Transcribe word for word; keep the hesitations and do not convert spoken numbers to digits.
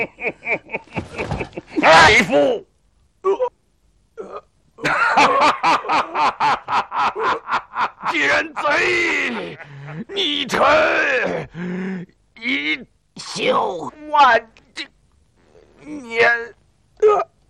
大夫，奸贼，逆臣，一宿万年。